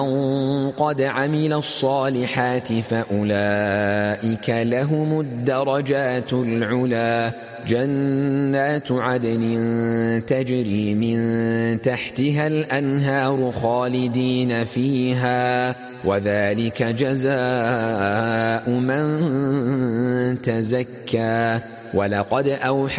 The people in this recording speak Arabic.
قد عمل الصالحات فأولئك لهم الدرجات العلا جنات عدن تجري من تحتها الأنهار خالدين فيها وذلك جزاء من تزكى ولقد أوحى